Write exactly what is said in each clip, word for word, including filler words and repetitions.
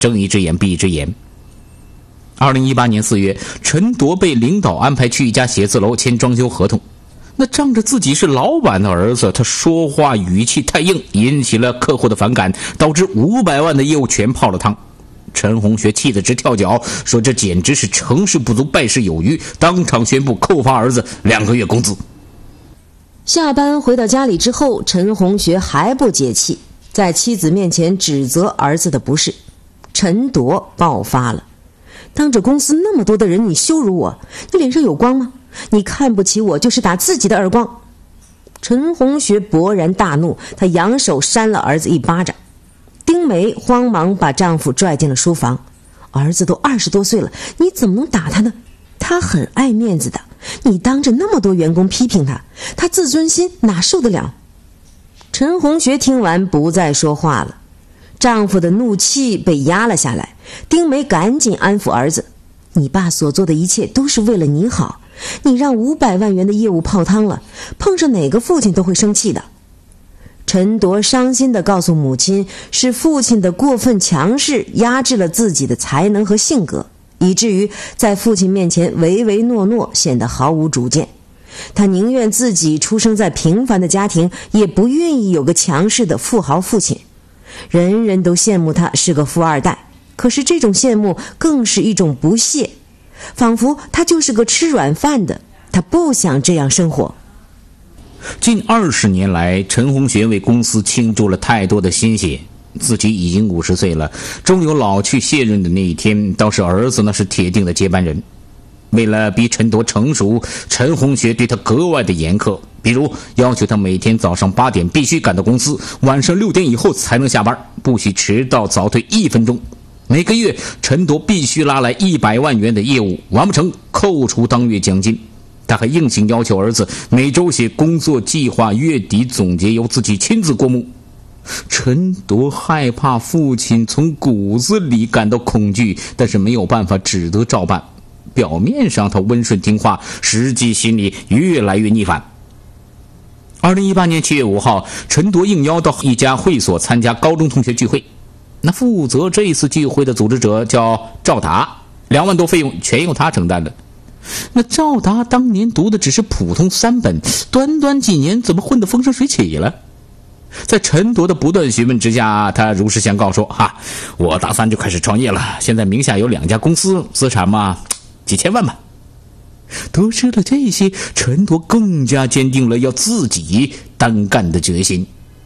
睁一只眼闭一只眼。二零一八年四月，陈铎被领导安排去一家写字楼签装修合同。那仗着自己是老板的儿子，他说话语气太硬，引起了客户的反感，导致五百万的业务全泡了汤。陈红学气得直跳脚，说这简直是成事不足败事有余，当场宣布扣发儿子两个月工资。 下班回到家里之后，陈红学还不解气，在妻子面前指责儿子的不是。陈铎爆发了，当着公司那么多的人，你羞辱我，你脸上有光吗？你看不起我就是打自己的耳光。陈红学勃然大怒，他扬手扇了儿子一巴掌。丁梅慌忙把丈夫拽进了书房，儿子都二十多岁了，你怎么能打他呢？他很爱面子的，你当着那么多员工批评他，他自尊心哪受得了？陈红学听完不再说话了，丈夫的怒气被压了下来。丁梅赶紧安抚儿子，你爸所做的一切都是为了你好，你让五百万元的业务泡汤了，碰上哪个父亲都会生气的。陈铎伤心地告诉母亲，是父亲的过分强势压制了自己的才能和性格，以至于在父亲面前唯唯诺诺，显得毫无主见。他宁愿自己出生在平凡的家庭，也不愿意有个强势的富豪父亲。人人都羡慕他是个富二代，可是这种羡慕更是一种不屑，仿佛他就是个吃软饭的，他不想这样生活。 近二十年来，陈红学为公司倾注了太多的心血，自己已经五十岁了，终有老去卸任的那一天，倒是儿子那是铁定的接班人。为了逼陈铎成熟，陈红学对他格外的严苛，比如要求他每天早上八点必须赶到公司，晚上六点以后才能下班，不许迟到早退一分钟。每个月陈铎必须拉来一百万元的业务，完不成扣除当月奖金。他还硬性要求儿子每周写工作计划，月底总结由自己亲自过目。陈铎害怕父亲从骨子里感到恐惧，但是没有办法，只得照办。表面上他温顺听话，实际心里越来越逆反。二零一八年七月五号，陈铎应邀到一家会所参加高中同学聚会。那负责这一次聚会的组织者叫赵达，两万多费用全由他承担的。那赵达当年读的只是普通三本，短短几年怎么混得风生水起了？在陈铎的不断询问之下，他如实相告说：哈，我大三就开始创业了，现在名下有两家公司，资产嘛几千万吧。得知了这些，陈铎更加坚定了要自己单干的决心。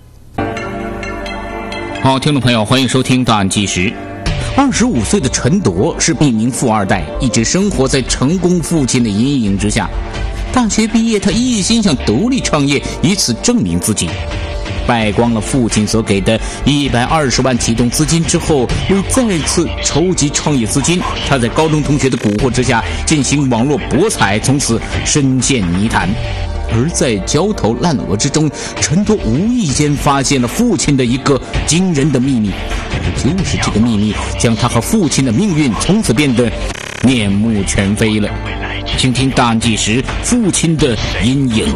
好，听众朋友，欢迎收听档案纪实。二十五岁的陈铎是一名富二代，一直生活在成功父亲的阴影之下。大学毕业，他一心想独立创业，以此证明自己。败光了父亲所给的一百二十万启动资金之后，为再次筹集创业资金，他在高中同学的蛊惑之下进行网络博彩，从此深陷泥潭。而在焦头烂额之中，陈铎无意间发现了父亲的一个惊人的秘密，而就是这个秘密将他和父亲的命运从此变得面目全非了。请听档案纪实，父亲的阴影。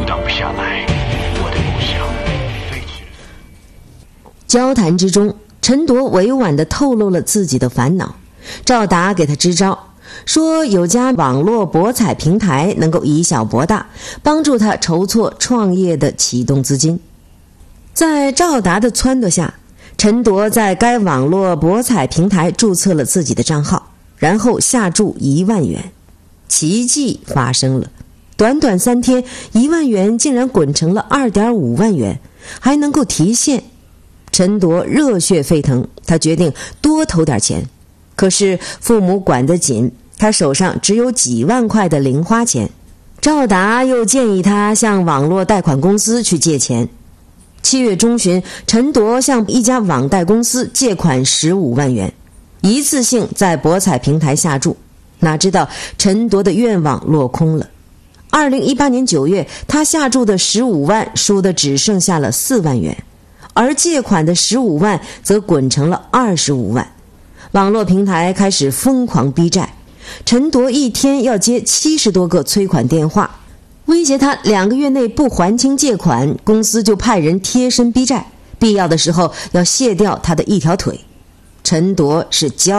交谈之中，陈铎委婉地透露了自己的烦恼。赵达给他支招，说有家网络博彩平台能够以小博大，帮助他筹措创业的启动资金。在赵达的撺掇下，陈铎在该网络博彩平台注册了自己的账号，然后下注一万元。奇迹发生了，短短三天，一万元竟然滚成了二点五万元，还能够提现。陈铎热血沸腾，他决定多投点钱。可是父母管得紧，他手上只有几万块的零花钱。赵达又建议他向网络贷款公司去借钱。七月中旬，陈铎向一家网贷公司借款十五万元，一次性在博彩平台下注。哪知道陈铎的愿望落空了。二零一八年九月，他下注的十五万输的只剩下了四万元，而借款的十五万则滚成了二十五万。网络平台开始疯狂逼债，陈铎一天要接七十多个催款电话，威胁他两个月内不还清借款，公司就派人贴身逼债，必要的时候要卸掉他的一条腿。 陈铎是骄